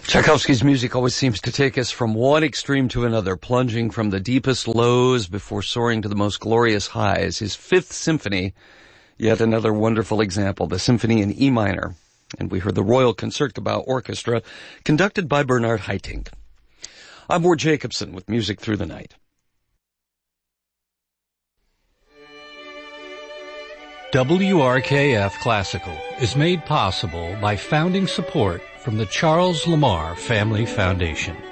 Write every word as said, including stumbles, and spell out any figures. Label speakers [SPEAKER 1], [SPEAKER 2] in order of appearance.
[SPEAKER 1] Tchaikovsky's music always seems to take us from one extreme to another, plunging from the deepest lows before soaring to the most glorious highs. His Fifth Symphony, yet another wonderful example, the Symphony in E minor. And we heard the Royal Concertgebouw Orchestra, conducted by Bernard Haitink. I'm Ward Jacobson with Music Through the Night.
[SPEAKER 2] W R K F Classical is made possible by founding support from the Charles Lamar Family Foundation.